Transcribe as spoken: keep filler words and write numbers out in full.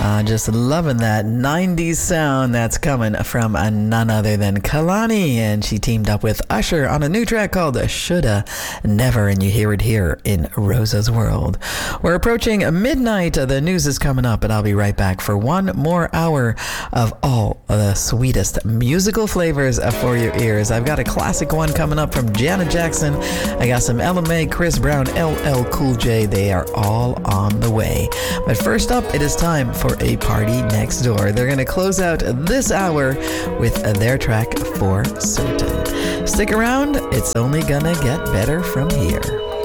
Uh, just loving that nineties sound that's coming from none other than Kalani, and she teamed up with Usher on a new track called Shoulda Never, and you hear it here in Rosa's World. We're approaching midnight. The news is coming up, and I'll be right back for one more hour of all the sweetest musical flavors for your ears. I've got a classic one coming up from Janet Jackson. I got some Ella Mai, Chris Brown, L L Cool J. They are all on the way. But first up, it is time for a party next door. They're going to close out this hour with their track For Certain. Stick around, it's only gonna get better from here.